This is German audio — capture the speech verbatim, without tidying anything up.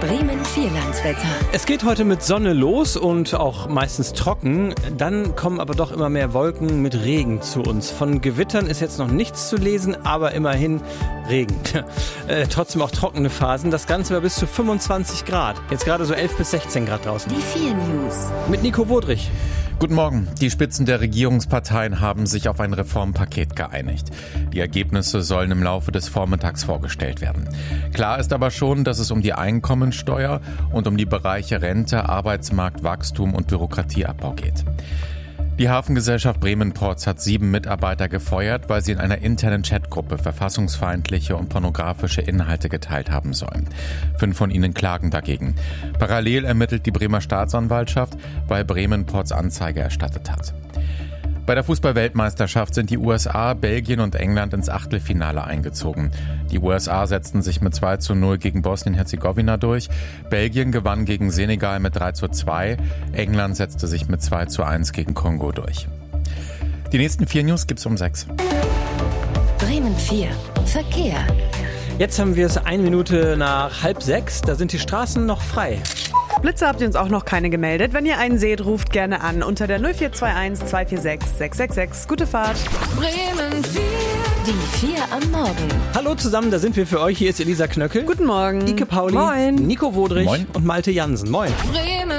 Bremen Vierlandswetter. Es geht heute mit Sonne los und auch meistens trocken. Dann kommen aber doch immer mehr Wolken mit Regen zu uns. Von Gewittern ist jetzt noch nichts zu lesen, aber immerhin Regen. äh, trotzdem auch trockene Phasen. Das Ganze war bis zu fünfundzwanzig Grad. Jetzt gerade so elf bis sechzehn Grad draußen. Die vier News. Mit Nico Wodrich. Guten Morgen. Die Spitzen der Regierungsparteien haben sich auf ein Reformpaket geeinigt. Die Ergebnisse sollen im Laufe des Vormittags vorgestellt werden. Klar ist aber schon, dass es um die Einkommensteuer und um die Bereiche Rente, Arbeitsmarkt, Wachstum und Bürokratieabbau geht. Die Hafengesellschaft Bremen Ports hat sieben Mitarbeiter gefeuert, weil sie in einer internen Chatgruppe verfassungsfeindliche und pornografische Inhalte geteilt haben sollen. Fünf von ihnen klagen dagegen. Parallel ermittelt die Bremer Staatsanwaltschaft, weil Bremen Ports Anzeige erstattet hat. Bei der Fußball-Weltmeisterschaft sind die U S A, Belgien und England ins Achtelfinale eingezogen. Die U S A setzten sich mit zwei zu null gegen Bosnien-Herzegowina durch. Belgien gewann gegen Senegal mit drei zu zwei. England setzte sich mit zwei zu eins gegen Kongo durch. Die nächsten vier News gibt's um sechs. Bremen vier. Verkehr. Jetzt haben wir es eine Minute nach halb sechs. Da sind die Straßen noch frei. Blitze habt ihr uns auch noch keine gemeldet. Wenn ihr einen seht, ruft gerne an unter der null vier zwei eins zwei vier sechs sechs sechs sechs. Gute Fahrt. Bremen vier. Die vier am Morgen. Hallo zusammen, da sind wir für euch. Hier ist Elisa Knöckel. Guten Morgen. Ike Pauli. Moin. Nico Wodrich. Moin. Und Malte Jansen. Moin. Bremen